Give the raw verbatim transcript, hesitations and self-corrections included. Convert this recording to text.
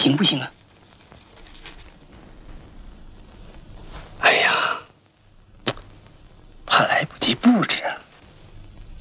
行不行啊？哎呀，怕来不及布置啊。